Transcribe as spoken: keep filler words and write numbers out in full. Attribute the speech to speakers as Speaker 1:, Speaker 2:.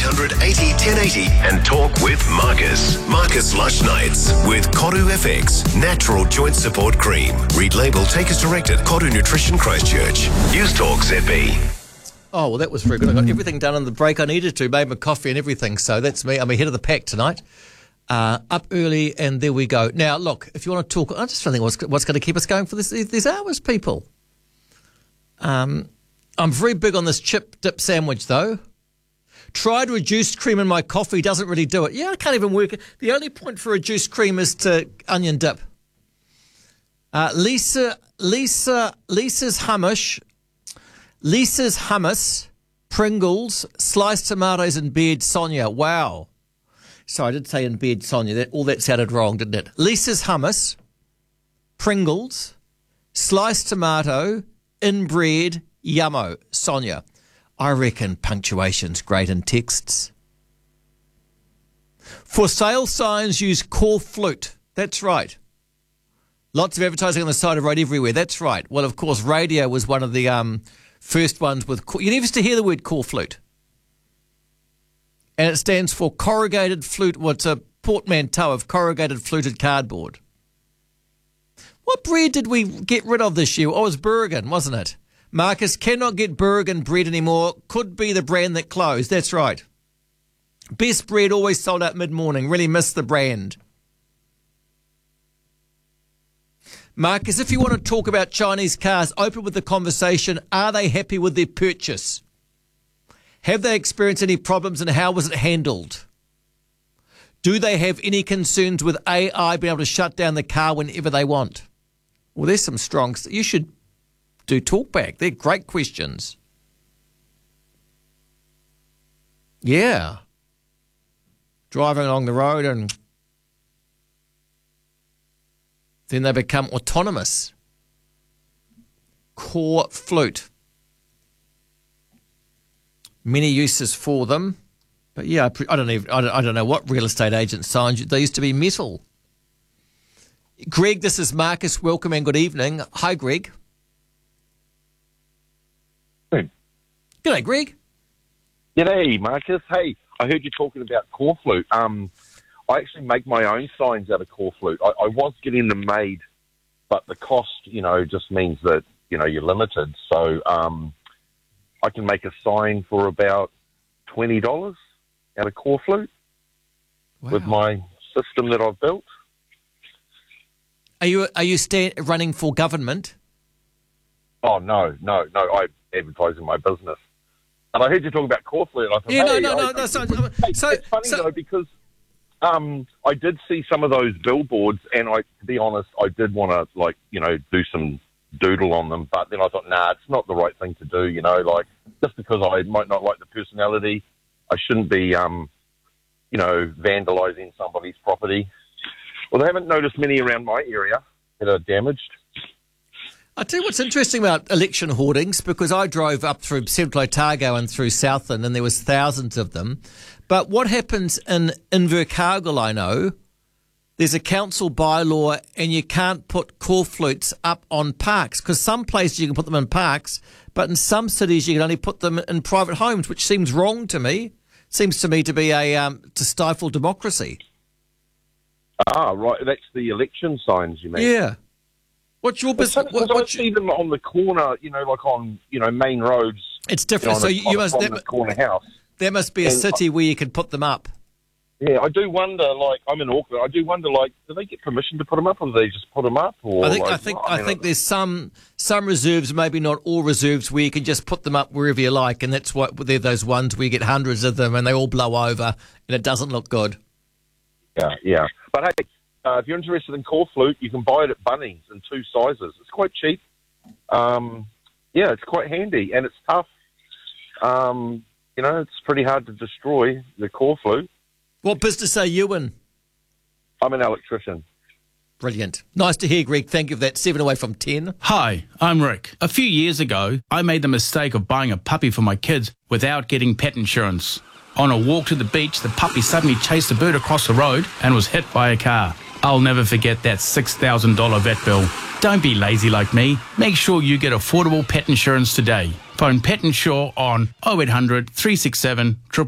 Speaker 1: hundred eighty, ten eighty and talk with Marcus. Marcus Lush Nights with Koru F X, natural joint support cream. Read label, take as directed. Koru Nutrition Christchurch. News Talk Z B.
Speaker 2: Oh, well, that was very good. I got everything done in the break I needed to, made my coffee and everything. So that's me. I'm ahead of the pack tonight. Uh, up early, and there we go. Now, look, if you want to talk, I'm just trying to think what's, what's going to keep us going for this, these hours, people. Um, I'm very big on this chip dip sandwich, though. Tried reduced cream in my coffee, doesn't really do it. Yeah, I can't even work it. The only point for reduced cream is to onion dip. Uh, Lisa, Lisa, Lisa's hummus. Lisa's hummus, Pringles, sliced tomatoes in bed, Sonia. Wow. Sorry, I did say in bed, Sonia. That, all that sounded wrong, didn't it? Lisa's hummus, Pringles, sliced tomato, in bread, yummo, Sonia. I reckon punctuation's great in texts. For sale signs, use call flute. That's right. Lots of advertising on the side of road everywhere. That's right. Well, of course, radio was one of the... um. First ones with, you never used to hear the word core flute. And it stands for corrugated flute, what's well, a portmanteau of corrugated fluted cardboard. What bread did we get rid of this year? Oh, it was Bergen, wasn't it? Marcus, cannot get Bergen bread anymore. Could be the brand that closed. That's right. Best bread always sold out mid-morning. Really miss the brand. Marcus, if you want to talk about Chinese cars, open with the conversation. Are they happy with their purchase? Have they experienced any problems and how was it handled? Do they have any concerns with A I being able to shut down the car whenever they want? Well, there's some strong... You should do talkback. They're great questions. Yeah. Driving along the road and... then they become autonomous. Core flute. Many uses for them. But yeah, I don't even, I don't, I don't know what real estate agent signs. They used to be metal. Greg, this is Marcus. Welcome and good evening. Hi, Greg.
Speaker 3: Hey.
Speaker 2: G'day, Greg.
Speaker 3: G'day, Marcus. Hey, I heard you talking about core flute. Um... I actually make my own signs out of core flute. I, I was getting them made, but the cost, you know, just means that, you know, you're limited. So um, I can make a sign for about twenty dollars out of core flute wow. with my system that I've built.
Speaker 2: Are you are you sta- running for government?
Speaker 3: Oh, no, no, no. I advertise in my business. And I heard you talking about core flute. I thought,
Speaker 2: yeah,
Speaker 3: hey,
Speaker 2: no, no,
Speaker 3: I,
Speaker 2: no. no so,
Speaker 3: hey,
Speaker 2: so,
Speaker 3: it's funny,
Speaker 2: so,
Speaker 3: though, because... Um, I did see some of those billboards, and I, to be honest, I did want to, like, you know, do some doodle on them. But then I thought, nah, it's not the right thing to do. You know, like just because I might not like the personality, I shouldn't be, um, you know, vandalising somebody's property. Well, they haven't noticed many around my area that are damaged.
Speaker 2: I'll tell you what's interesting about election hoardings, because I drove up through Central Otago and through Southland, and there was thousands of them. But what happens in Invercargill, I know, there's a council bylaw and you can't put core flutes up on parks, because some places you can put them in parks, but in some cities you can only put them in private homes, which seems wrong to me. Seems to me to be a um, to stifle democracy.
Speaker 3: Ah, right. That's the election signs, you mean?
Speaker 2: Yeah. What's your business?
Speaker 3: What, I see them on the corner, you know, like on, you know, main roads.
Speaker 2: It's different.
Speaker 3: You know,
Speaker 2: so
Speaker 3: a,
Speaker 2: you must...
Speaker 3: That, corner house.
Speaker 2: There must be a
Speaker 3: and
Speaker 2: city
Speaker 3: I,
Speaker 2: where you can put them up.
Speaker 3: Yeah, I do wonder, like, I'm in Auckland, I do wonder, like, do they get permission to put them up, or do they just put them up? Or
Speaker 2: I think
Speaker 3: like,
Speaker 2: I think,
Speaker 3: well, I,
Speaker 2: I
Speaker 3: mean,
Speaker 2: think there's some some reserves, maybe not all reserves, where you can just put them up wherever you like, and that's what they're those ones where you get hundreds of them and they all blow over and it doesn't look good.
Speaker 3: Yeah, yeah. But hey, uh, if you're interested in core flute, you can buy it at Bunnings in two sizes. It's quite cheap. Um, yeah, it's quite handy, and it's tough. Um, you know, it's pretty hard to destroy the core flute.
Speaker 2: What business are you in?
Speaker 3: I'm an electrician.
Speaker 2: Brilliant. Nice to hear, Greg. Thank you for that. Seven away from ten.
Speaker 4: Hi, I'm Rick. A few years ago, I made the mistake of buying a puppy for my kids without getting pet insurance. On a walk to the beach, the puppy suddenly chased a bird across the road and was hit by a car. I'll never forget that six thousand dollars vet bill. Don't be lazy like me. Make sure you get affordable pet insurance today. Phone Pet Insure on oh eight hundred, three six seven,